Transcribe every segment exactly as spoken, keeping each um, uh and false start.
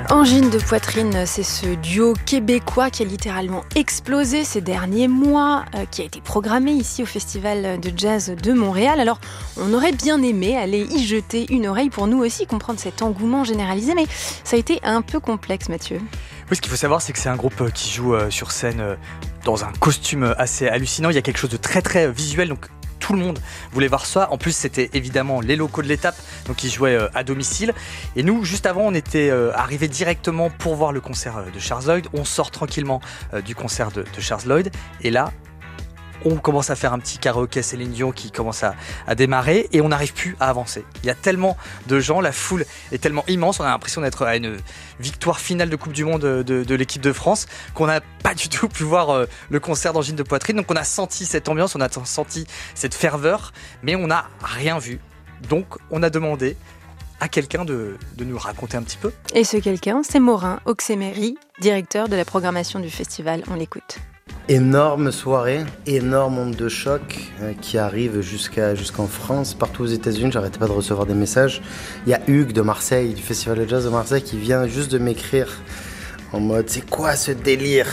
Angine de poitrine, c'est ce duo québécois qui a littéralement explosé ces derniers mois, euh, qui a été programmé ici au Festival de Jazz de Montréal. Alors, on aurait bien aimé aller y jeter une oreille pour nous aussi comprendre cet engouement généralisé, mais ça a été un peu complexe, Mathieu. Oui, ce qu'il faut savoir, c'est que c'est un groupe qui joue euh, sur scène euh, dans un costume assez hallucinant. Il y a quelque chose de très très visuel, donc tout le monde voulait voir ça. En plus, c'était évidemment les locaux de l'étape, donc ils jouaient euh, à domicile. Et nous, juste avant, on était euh, arrivés directement pour voir le concert euh, de Charles Lloyd. On sort tranquillement euh, du concert de, de Charles Lloyd. Et là, on commence à faire un petit karaoké Céline Dion qui commence à, à démarrer et on n'arrive plus à avancer. Il y a tellement de gens, la foule est tellement immense, on a l'impression d'être à une victoire finale de Coupe du Monde de, de, de l'équipe de France qu'on n'a pas du tout pu voir euh, le concert d'Angine de poitrine. Donc on a senti cette ambiance, on a senti cette ferveur, mais on n'a rien vu. Donc on a demandé à quelqu'un de, de nous raconter un petit peu. Et ce quelqu'un, c'est Morin Oxemery, directeur de la programmation du festival. On l'écoute. Énorme soirée, énorme onde de choc euh, qui arrive jusqu'à, jusqu'en France, partout aux États-Unis. J'arrêtais pas de recevoir des messages. Il y a Hugues de Marseille, du Festival de Jazz de Marseille, qui vient juste de m'écrire en mode c'est quoi ce délire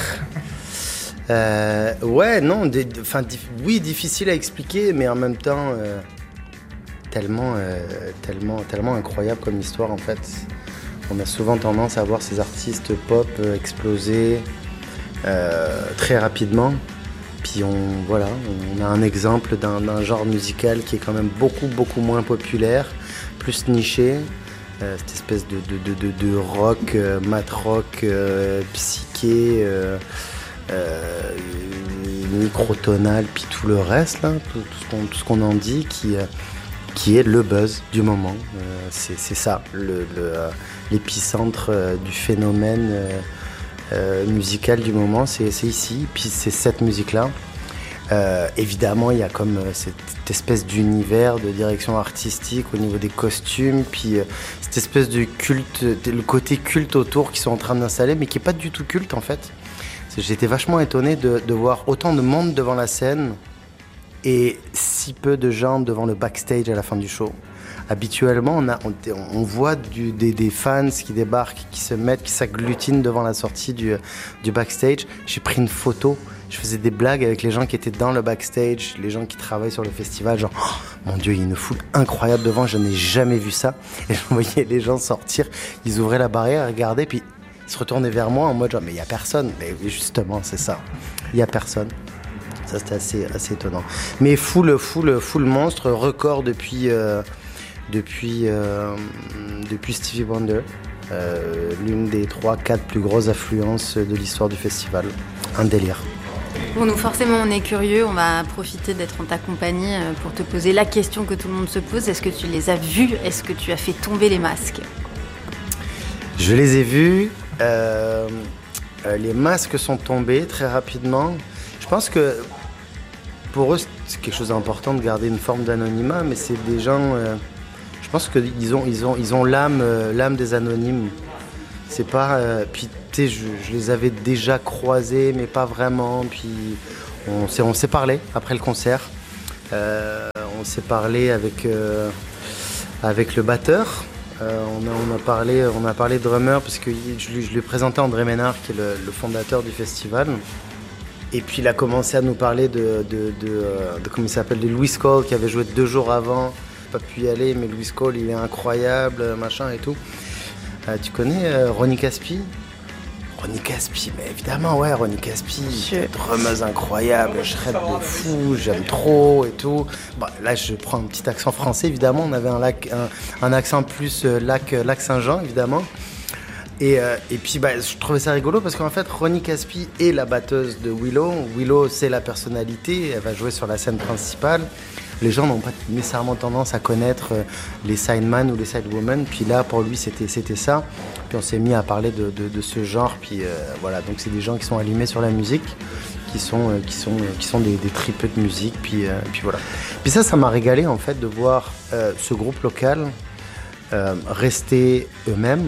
euh, Ouais, non, des, enfin, dif- oui, difficile à expliquer, mais en même temps euh, tellement, euh, tellement, tellement incroyable comme histoire en fait. On a souvent tendance à voir ces artistes pop euh, exploser. Euh, très rapidement, puis on, voilà, on a un exemple d'un, d'un genre musical qui est quand même beaucoup beaucoup moins populaire, plus niché, euh, cette espèce de, de, de, de, de rock, euh, mat rock, euh, psyché, euh, euh, microtonal, puis tout le reste, là, tout, tout, ce qu'on, tout ce qu'on en dit, qui, euh, qui est le buzz du moment. Euh, c'est, c'est ça, le, le, euh, l'épicentre euh, du phénomène euh, Euh, musical du moment, c'est, c'est ici, puis c'est cette musique-là. Euh, évidemment, il y a comme euh, cette espèce d'univers de direction artistique au niveau des costumes, puis euh, cette espèce de culte, de, le côté culte autour qu'ils sont en train d'installer, mais qui n'est pas du tout culte en fait. J'étais vachement étonné de, de voir autant de monde devant la scène et si peu de gens devant le backstage à la fin du show. Habituellement, on, a, on, on voit du, des, des fans qui débarquent, qui se mettent, qui s'agglutinent devant la sortie du, du backstage. J'ai pris une photo, je faisais des blagues avec les gens qui étaient dans le backstage, les gens qui travaillent sur le festival, genre oh, mon Dieu, il y a une foule incroyable devant, je n'ai jamais vu ça. Et je voyais les gens sortir, ils ouvraient la barrière, regardaient, puis ils se retournaient vers moi en mode genre mais il n'y a personne. Mais justement, c'est ça, il n'y a personne. Ça, c'était assez, assez étonnant. Mais foule, foule, foule monstre, record depuis... Euh, Depuis, euh, depuis Stevie Wonder, euh, l'une des trois quatre plus grosses affluences de l'histoire du festival. Un délire. Bon, nous forcément on est curieux, on va profiter d'être en ta compagnie pour te poser la question que tout le monde se pose. Est-ce que tu les as vus? Est-ce que tu as fait tomber les masques? Je les ai vus, euh, euh, les masques sont tombés très rapidement. Je pense que pour eux c'est quelque chose d'important de garder une forme d'anonymat, mais c'est des gens... Euh, Je pense qu'ils ont, ils ont, ils ont l'âme, euh, l'âme des anonymes. C'est pas, euh, puis tu sais, je, je les avais déjà croisés, mais pas vraiment. Puis on s'est, on s'est parlé après le concert. Euh, on s'est parlé avec, euh, avec le batteur. Euh, on, a, on a parlé, on a parlé de drummer parce que je lui, je lui ai présenté André Ménard, qui est le, le fondateur du festival. Et puis il a commencé à nous parler de, de, de, de, de comment il s'appelle, de Louis Cole, qui avait joué deux jours avant. Pas pu y aller, mais Louis Cole, il est incroyable, machin et tout. Euh, tu connais euh, Ronnie Caspi? Ronnie Caspi, mais évidemment, ouais, Ronnie Caspi, drummeuse incroyable, shred de fou, j'aime trop et tout. Bon, là, je prends un petit accent français, évidemment. On avait un, lac, un, un accent plus euh, lac, lac Saint-Jean, évidemment. Et, euh, et puis, bah, je trouvais ça rigolo parce qu'en fait, Ronnie Caspi est la batteuse de Willow. Willow, c'est la personnalité, elle va jouer sur la scène principale. Les gens n'ont pas nécessairement tendance à connaître les sideman ou les sidewomen. Puis là, pour lui, c'était, c'était ça. Puis on s'est mis à parler de, de, de ce genre. Puis euh, voilà, donc c'est des gens qui sont allumés sur la musique, qui sont, euh, qui sont, qui sont des, des tripes de musique. Puis, euh, puis voilà. Puis ça, ça m'a régalé en fait de voir euh, ce groupe local euh, rester eux-mêmes.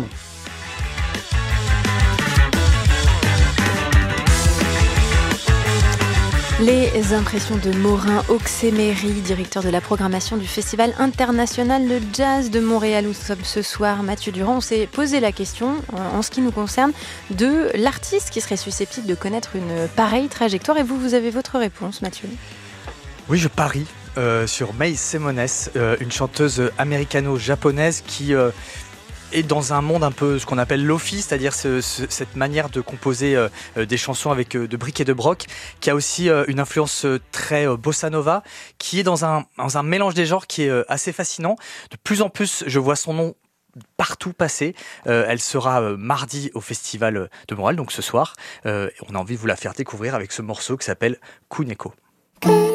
Les impressions de Morin Oxemery, directeur de la programmation du Festival international de jazz de Montréal, où nous sommes ce soir. Mathieu Durand, on s'est posé la question, en ce qui nous concerne, de l'artiste qui serait susceptible de connaître une pareille trajectoire. Et vous, vous avez votre réponse, Mathieu? Oui, je parie euh, sur May Semones, euh, une chanteuse américano-japonaise qui... Euh, et dans un monde un peu ce qu'on appelle lofi, c'est-à-dire ce, ce, cette manière de composer euh, des chansons avec euh, de briques et de broc, qui a aussi euh, une influence euh, très euh, bossa nova, qui est dans un, dans un mélange des genres qui est euh, assez fascinant. De plus en plus, je vois son nom partout passer. Euh, elle sera euh, mardi au Festival de Montréal, donc ce soir. Euh, on a envie de vous la faire découvrir avec ce morceau qui s'appelle Kuneko.